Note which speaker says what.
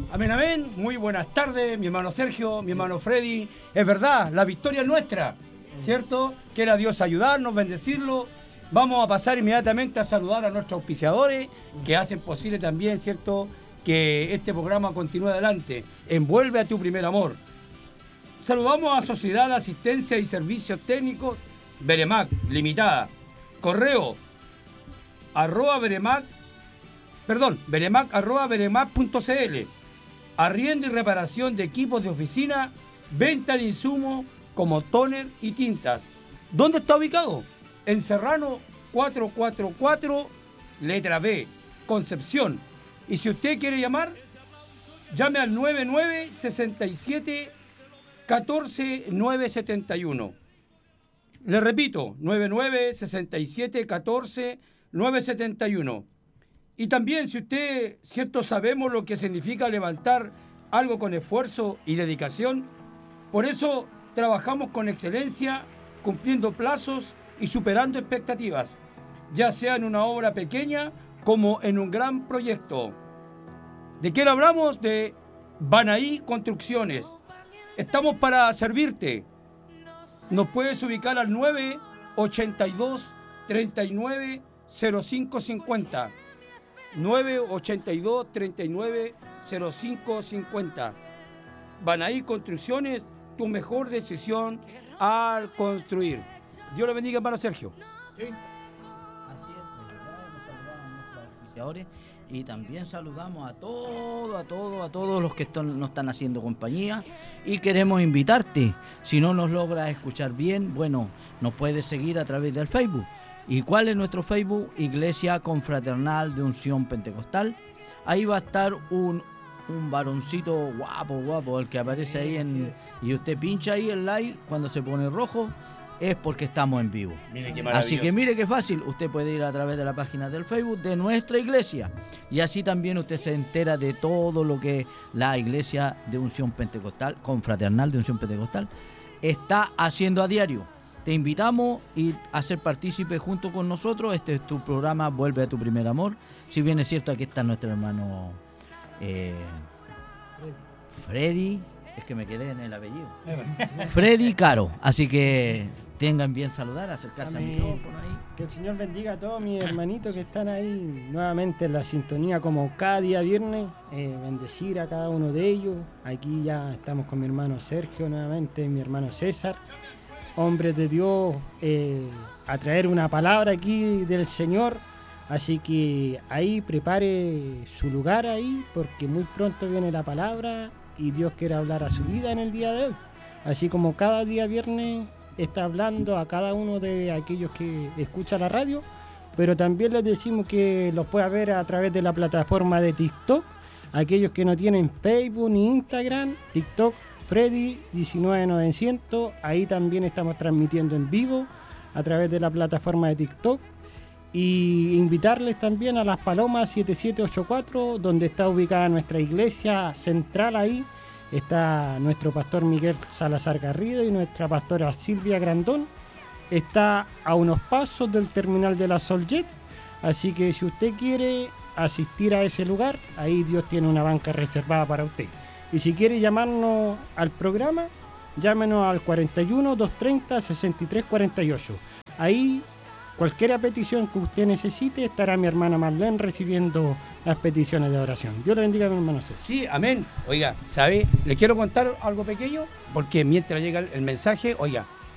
Speaker 1: Amén, amén. Muy buenas tardes, mi hermano Sergio, mi hermano Freddy. Es verdad, la victoria es nuestra, ¿cierto? Quiera Dios ayudarnos, bendecirlo. Vamos a pasar inmediatamente a saludar a nuestros auspiciadores que hacen posible también, ¿cierto?, que este programa continúe adelante. Envuelve a tu primer amor. Saludamos a Sociedad de Asistencia y Servicios Técnicos Beremac Limitada. Correo beremac@beremac.cl. Arriendo y reparación de equipos de oficina, venta de insumos como tóner y tintas. ¿Dónde está ubicado? En Serrano 444, letra B, Concepción. Y si usted quiere llamar, llame al 99-67-14-971. Le repito, 99-67-14-971. Y también, si usted, cierto, sabemos lo que significa levantar algo con esfuerzo y dedicación, por eso trabajamos con excelencia, cumpliendo plazos y superando expectativas, ya sea en una obra pequeña como en un gran proyecto. ¿De quién hablamos? De Banaí Construcciones. Estamos para servirte. Nos puedes ubicar al 982-39-0550. 982-39-0550. Banaí Construcciones, tu mejor decisión al construir. Dios le bendiga, hermano Sergio.
Speaker 2: Sí. Así es, nos saludamos a nuestros auspiciadores y también saludamos a todos los que nos están haciendo compañía y queremos invitarte. Si no nos logras escuchar bien, bueno, nos puedes seguir a través del Facebook. ¿Y cuál es nuestro Facebook? Iglesia Confraternal de Unción Pentecostal. Ahí va a estar un varoncito guapo, el que aparece ahí y usted pincha ahí el like, cuando se pone rojo es porque estamos en vivo. Así que mire qué fácil, usted puede ir a través de la página del Facebook de nuestra iglesia y así también usted se entera de todo lo que la Iglesia de Unción Pentecostal, Confraternal de Unción Pentecostal, está haciendo a diario. Te invitamos a ser partícipe junto con nosotros. Este es tu programa Vuelve a tu primer amor. Si bien es cierto, aquí está nuestro hermano Freddy, es que me quedé en el apellido. Freddy Caro. Así que tengan bien saludar, acercarse al micrófono ahí.
Speaker 3: Que el Señor bendiga a todos mis hermanitos que están ahí nuevamente en la sintonía como cada día viernes. Bendecir a cada uno de ellos. Aquí ya estamos con mi hermano Sergio nuevamente, mi hermano César. Hombres de Dios, a traer una palabra aquí del Señor. Así que ahí prepare su lugar ahí, porque muy pronto viene la palabra y Dios quiere hablar a su vida en el día de hoy. Así como cada día viernes está hablando a cada uno de aquellos que escuchan la radio, pero también les decimos que los pueda ver a través de la plataforma de TikTok. Aquellos que no tienen Facebook ni Instagram, TikTok, Freddy 19900, ahí también estamos transmitiendo en vivo a través de la plataforma de TikTok. Y invitarles también a Las Palomas 7784, donde está ubicada nuestra iglesia central. Ahí está nuestro pastor Miguel Salazar Garrido y nuestra pastora Silvia Grandón. Está a unos pasos del terminal de la Soljet, así que si usted quiere asistir a ese lugar, ahí Dios tiene una banca reservada para usted. Y si quiere llamarnos al programa, llámenos al 41 230 6348. Ahí cualquier petición que usted necesite, estará mi hermana Marlene recibiendo las peticiones de oración. Dios le bendiga a mi hermano César.
Speaker 1: Sí, amén. Oiga, ¿sabe? Le quiero contar algo pequeño, porque mientras llega el mensaje, oiga,